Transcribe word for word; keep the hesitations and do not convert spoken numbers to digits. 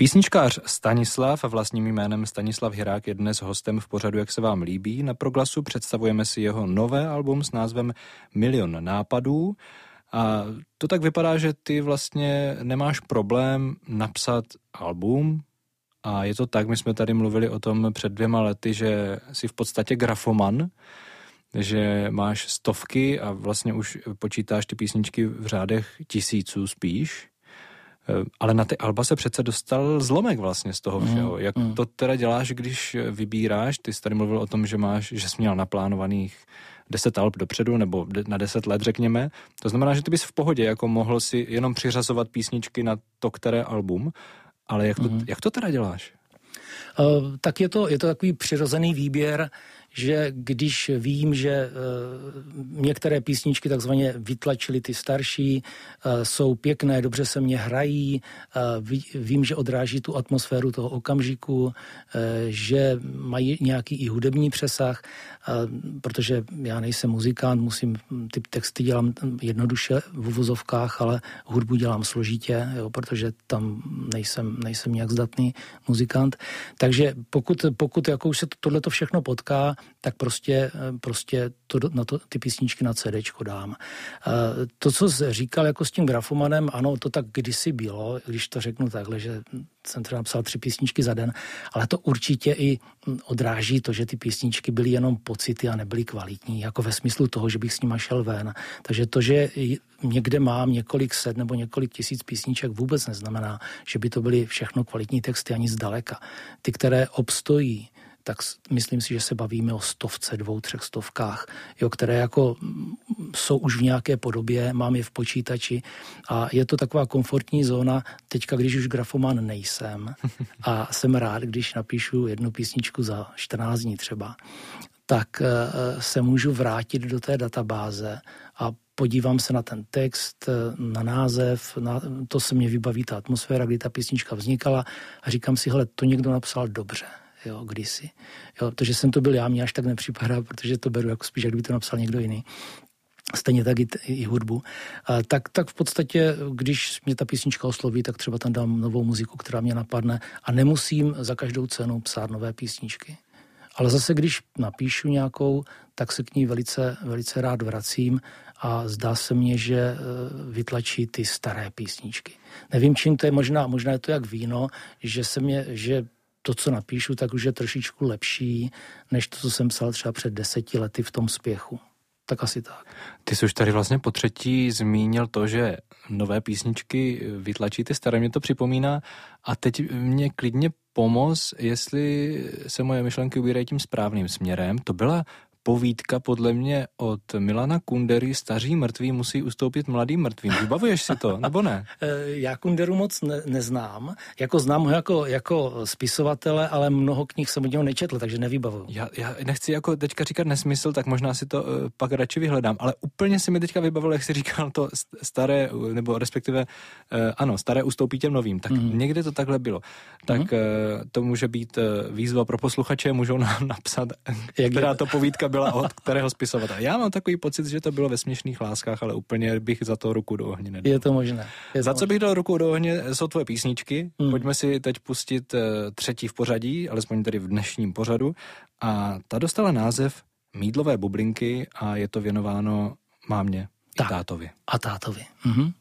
Písničkář Stanislav a vlastním jménem Stanislav Hirák je dnes hostem v pořadu Jak se vám líbí. Na Proglasu představujeme si jeho nové album s názvem Milion nápadů. A to tak vypadá, že ty vlastně nemáš problém napsat album. A je to tak, my jsme tady mluvili o tom před dvěma lety, že jsi v podstatě grafoman, že máš stovky a vlastně už počítáš ty písničky v řádech tisíců spíš. Ale na ty alba se přece dostal zlomek vlastně z toho všeho. Jak mm. to teda děláš, když vybíráš? Ty jsi tady mluvil o tom, že máš, že jsi měl naplánovaných deset alb dopředu, nebo na deset let, řekněme. To znamená, že ty bys v pohodě jako mohl si jenom přiřazovat písničky na to, které album. Ale jak to, mm. jak to teda děláš? Uh, tak je to, je to takový přirozený výběr, že když vím, že uh, některé písničky takzvaně vytlačily ty starší, uh, jsou pěkné, dobře se mě hrají, uh, ví, vím, že odráží tu atmosféru toho okamžiku, uh, že mají nějaký i hudební přesah, uh, protože já nejsem muzikant, musím, ty texty dělám jednoduše v uvozovkách, ale hudbu dělám složitě, jo, protože tam nejsem, nejsem nějak zdatný muzikant. Takže pokud, pokud jako už se to, tohleto všechno potká, tak prostě, prostě to, na to, ty písničky na CDčko dám. To, co jsi říkal jako s tím grafomanem, ano, to tak kdysi bylo, když to řeknu takhle, že jsem třeba napsal tři písničky za den, ale to určitě i odráží to, že ty písničky byly jenom pocity a nebyly kvalitní, jako ve smyslu toho, že bych s nima šel ven. Takže to, že někde mám několik set nebo několik tisíc písniček, vůbec neznamená, že by to byly všechno kvalitní texty ani zdaleka. Ty, které obstojí, tak myslím si, že se bavíme o stovce, dvou, třech stovkách, jo, které jako jsou už v nějaké podobě, mám je v počítači a je to taková komfortní zóna. Teďka, když už grafoman nejsem a jsem rád, když napíšu jednu písničku za čtrnáct dní třeba, tak se můžu vrátit do té databáze a podívám se na ten text, na název, na, to se mě vybaví ta atmosféra, kdy ta písnička vznikala a říkám si, hele, to někdo napsal dobře. Jo, kdysi. Jo, to, že jsem to byl já, mě až tak nepřipadá, protože to beru jako spíš, jak kdyby to napsal někdo jiný. Stejně tak i, i hudbu. A tak, tak v podstatě, když mě ta písnička osloví, tak třeba tam dám novou muziku, která mě napadne a nemusím za každou cenu psát nové písničky. Ale zase, když napíšu nějakou, tak se k ní velice, velice rád vracím a zdá se mně, že vytlačí ty staré písničky. Nevím, čím to je, možná, možná je to jak víno, že se mě, že to, co napíšu, tak už je trošičku lepší, než to, co jsem psal třeba před deseti lety v tom spěchu. Tak asi tak. Ty jsi už tady vlastně po třetí zmínil to, že nové písničky vytlačí ty staré, mě to připomíná a teď mě klidně pomoz, jestli se moje myšlenky ubírají tím správným směrem. To byla povídka podle mě od Milana Kundery, Staří mrtví musí ustoupit mladým mrtvým. Vybavuješ si to, nebo ne? Já Kunderu moc ne, neznám. Jako znám ho jako, jako spisovatele, ale mnoho knih jsem od něho nečetl, takže nevybavuju. Já, já nechci jako teďka říkat nesmysl, tak možná si to uh, pak radši vyhledám, ale úplně si mi teďka vybavilo, jak jsi říkal to staré, nebo respektive, uh, ano, staré ustoupí těm novým. Tak mm. někde to takhle bylo. Tak mm. uh, to může být uh, výzva pro posluchače, můžou nám napsat, jak která je to povídka byla od kterého spisovatele. Já mám takový pocit, že to bylo ve Směšných láskách, ale úplně bych za to ruku do ohně nedal. Je to možné. Je to za co možné. bych dal ruku do ohně, jsou tvoje písničky. Hmm. Pojďme si teď pustit třetí v pořadí, alespoň tady v dnešním pořadu. A ta dostala název Mýdlové bublinky a je to věnováno mámě tak. i tátovi. A tátovi. Mhm.